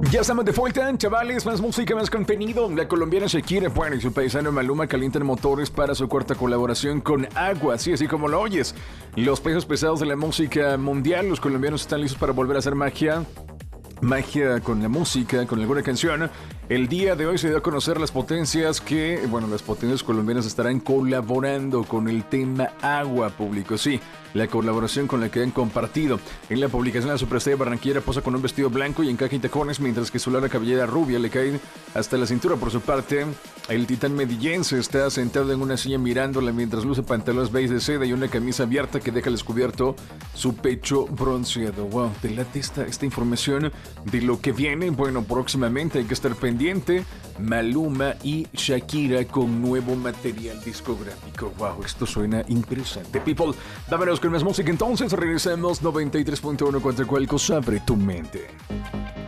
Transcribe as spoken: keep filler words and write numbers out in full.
Ya estamos de vuelta, chavales, más música, más contenido. La colombiana Shakira, bueno, y su paisano Maluma calientan motores para su cuarta colaboración con Agua, así así como lo oyes. Los pesos pesados de la música mundial, los colombianos están listos para volver a hacer magia. Magia con la música, con alguna canción. El día de hoy se dio a conocer las potencias que, bueno, las potencias colombianas estarán colaborando con el tema Agua, público, sí, la colaboración con la que han compartido. En la publicación, la superestrella barranquillera posa con un vestido blanco y encaje y tacones, mientras que su larga cabellera rubia le cae hasta la cintura. Por su parte, el titán medillense está sentado en una silla mirándola mientras luce pantalones beige de seda y una camisa abierta que deja al descubierto su pecho bronceado. Wow, te late esta, esta información de lo que viene. Bueno, próximamente hay que estar pendiente. Maluma y Shakira con nuevo material discográfico. Wow, esto suena interesante. People, dámonos con más música entonces. Regresamos noventa y tres punto uno contra cual cosa abre tu mente.